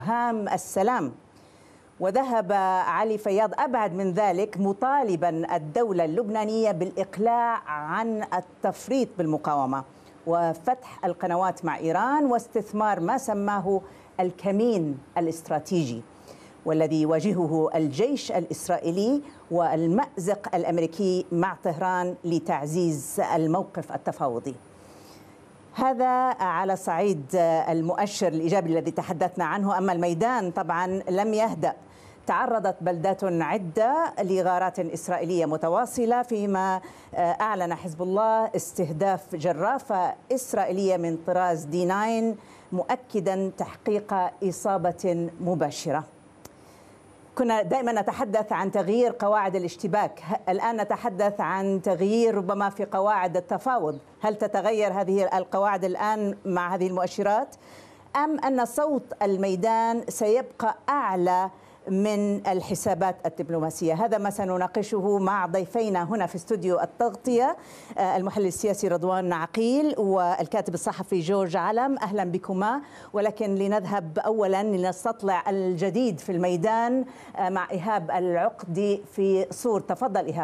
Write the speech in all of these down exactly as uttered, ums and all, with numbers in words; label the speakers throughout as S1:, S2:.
S1: هام السلام. وذهب علي فياض أبعد من ذلك مطالبا الدولة اللبنانية بالإقلاع عن التفريط بالمقاومة وفتح القنوات مع إيران واستثمار ما سماه الكمين الاستراتيجي والذي يواجهه الجيش الإسرائيلي والمأزق الأمريكي مع طهران لتعزيز الموقف التفاوضي. هذا على صعيد المؤشر الإيجابي الذي تحدثنا عنه. أما الميدان طبعا لم يهدأ، تعرضت بلدات عدة لغارات إسرائيلية متواصلة، فيما أعلن حزب الله استهداف جرافة إسرائيلية من طراز دي تسعة مؤكدا تحقيق إصابة مباشرة. كنا دائما نتحدث عن تغيير قواعد الاشتباك، الآن نتحدث عن تغيير ربما في قواعد التفاوض. هل تتغير هذه القواعد الآن مع هذه المؤشرات، أم أن صوت الميدان سيبقى أعلى من الحسابات الدبلوماسية؟ هذا ما سنناقشه مع ضيفينا هنا في استوديو التغطية، المحلل السياسي رضوان عقيل والكاتب الصحفي جورج علم. أهلا بكما. ولكن لنذهب أولا لنستطلع الجديد في الميدان مع إيهاب العقدي في صور. تفضل إيهاب.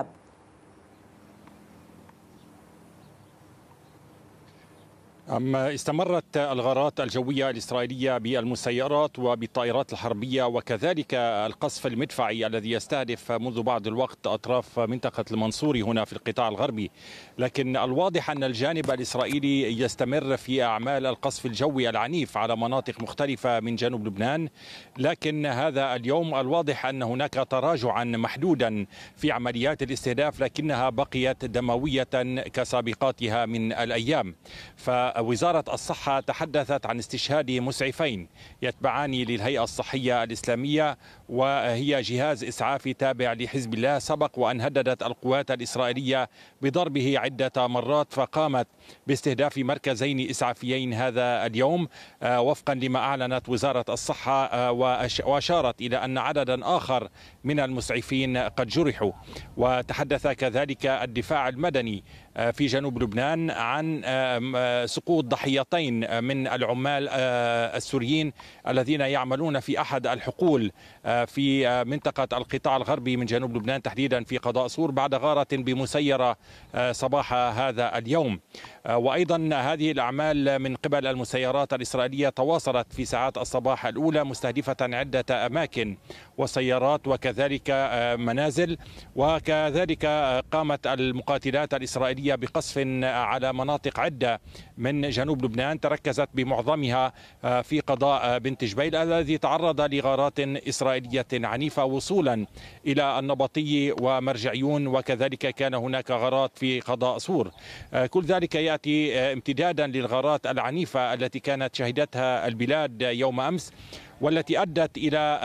S2: أما استمرت الغارات الجوية الإسرائيلية بالمسيرات وبالطائرات الحربية وكذلك القصف المدفعي الذي يستهدف منذ بعض الوقت أطراف منطقة المنصوري هنا في القطاع الغربي، لكن الواضح أن الجانب الإسرائيلي يستمر في أعمال القصف الجوي العنيف على مناطق مختلفة من جنوب لبنان. لكن هذا اليوم الواضح أن هناك تراجعا محدودا في عمليات الاستهداف، لكنها بقيت دموية كسابقاتها من الأيام. ف وزارة الصحة تحدثت عن استشهاد مسعفين يتبعان للهيئة الصحية الإسلامية، وهي جهاز إسعافي تابع لحزب الله، سبق وأن هددت القوات الإسرائيلية بضربه عدة مرات، فقامت باستهداف مركزين إسعافيين هذا اليوم وفقا لما أعلنت وزارة الصحة، وأشارت إلى أن عددا آخر من المسعفين قد جرحوا. وتحدث كذلك الدفاع المدني في جنوب لبنان عن سقوط ضحيتين من العمال السوريين الذين يعملون في أحد الحقول في منطقة القطاع الغربي من جنوب لبنان، تحديدا في قضاء صور، بعد غارة بمسيرة صباح هذا اليوم. وأيضا هذه الأعمال من قبل المسيرات الإسرائيلية تواصلت في ساعات الصباح الأولى مستهدفة عدة أماكن وسيارات وكذلك منازل. وكذلك قامت المقاتلات الإسرائيلية بقصف على مناطق عدة من جنوب لبنان، تركزت بمعظمها في قضاء بنت جبيل الذي تعرض لغارات إسرائيلية عنيفة وصولا إلى النبطي ومرجعيون، وكذلك كان هناك غارات في قضاء صور. كل ذلك يأتي امتدادا للغارات العنيفة التي كانت شهدتها البلاد يوم أمس، والتي أدت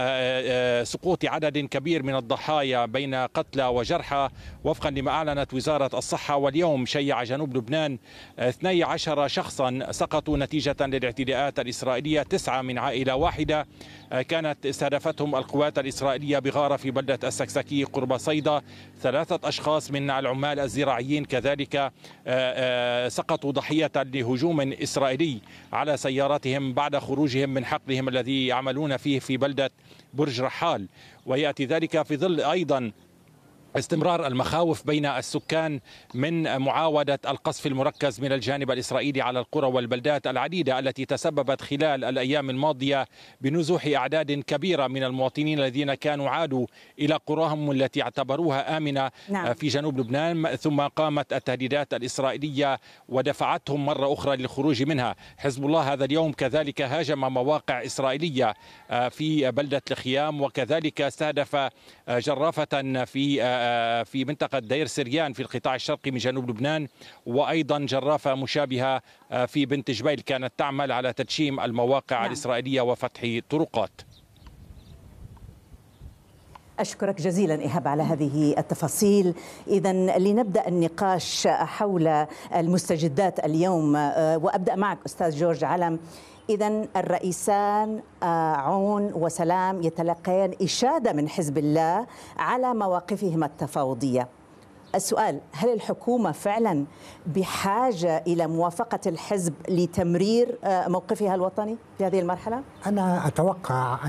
S2: إلى سقوط عدد كبير من الضحايا بين قتلى وجرحى وفقا لما أعلنت وزارة الصحة. واليوم شيع جنوب لبنان اثني عشر شخصا سقطوا نتيجة للاعتداءات الإسرائيلية، تسعة من عائلة واحدة كانت استهدفتهم القوات الإسرائيلية بغارة في بلدة السكسكي قرب صيدا. ثلاثة أشخاص من العمال الزراعيين كذلك سقطوا ضحية لهجوم إسرائيلي على سياراتهم بعد خروجهم من حقلهم الذي يعملون فيه في بلدة برج رحال. ويأتي ذلك في ظل أيضا استمرار المخاوف بين السكان من معاودة القصف المركز من الجانب الإسرائيلي على القرى والبلدات العديدة التي تسببت خلال الأيام الماضية بنزوح أعداد كبيرة من المواطنين الذين كانوا عادوا إلى قراهم التي اعتبروها آمنة نعم. في جنوب لبنان، ثم قامت التهديدات الإسرائيلية ودفعتهم مرة أخرى للخروج منها. حزب الله هذا اليوم كذلك هاجم مواقع إسرائيلية في بلدة الخيام، وكذلك استهدف جرافة في في منطقة دير سريان في القطاع الشرقي من جنوب لبنان، وأيضا جرافة مشابهة في بنت جبيل كانت تعمل على تدشيم المواقع نعم. الإسرائيلية وفتح طرقات.
S1: أشكرك جزيلا إيهاب على هذه التفاصيل. إذا لنبدأ النقاش حول المستجدات اليوم، وأبدأ معك أستاذ جورج علم. إذا الرئيسان عون وسلام يتلقيان إشادة من حزب الله على مواقفهما التفاوضية. السؤال: هل الحكومة فعلا بحاجة إلى موافقة الحزب لتمرير موقفها الوطني في هذه المرحلة؟
S3: أنا أتوقع